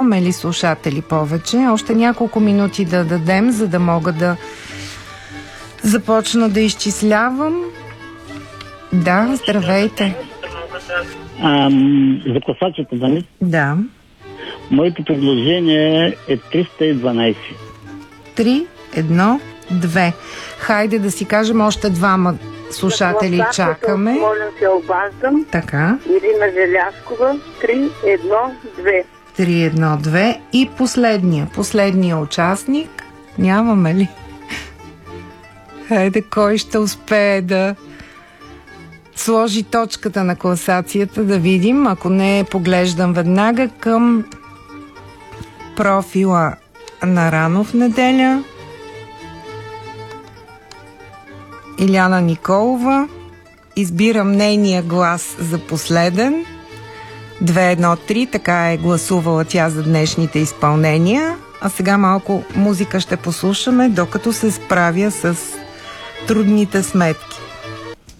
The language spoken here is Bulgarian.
Нямаме ли слушатели повече? Още няколко минути да дадем, за да мога да започна да изчислявам. Да, здравейте. За класацията, нали? Да. Моето предложение е 312. 3, 1, 2. Хайде да си кажем още двама слушатели чакаме. Молим се, обаждам. Така. Ирина Желяскова, 312. 312. И последния участник. Нямаме ли? Хайде, кой ще успее да сложи точката на класацията, да видим. Ако не, поглеждам веднага към профила на Рано в неделя. Иляна Николова. Избирам нейния глас за последен. 213, така е гласувала тя за днешните изпълнения. А сега малко музика ще послушаме, докато се справя с трудните сметки.